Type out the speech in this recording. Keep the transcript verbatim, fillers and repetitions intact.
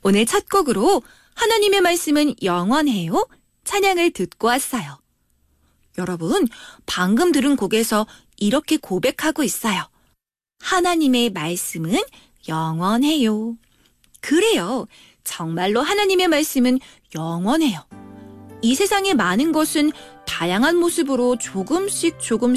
오늘 첫 곡으로 하나님의 말씀은 영원해요 찬양을 듣고 왔어요. 여러분, 방금 들은 곡에서 이렇게 고백하고 있어요. 하나님의 말씀은 영원해요. 그래요. 정말로 하나님의 말씀은 영원해요. 이 세상의 많은 것은 다양한 모습으로 조금씩 조금씩